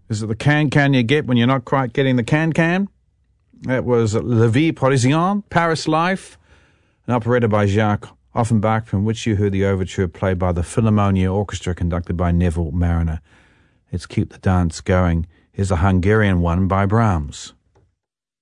Is it the can you get when you're not quite getting the can? That was La Vie Parisienne, Paris Life, an operetta by Jacques Offenbach, from which you heard the overture played by the Philharmonia Orchestra conducted by Neville Marriner. It's Keep the Dance Going. Here's a Hungarian one by Brahms.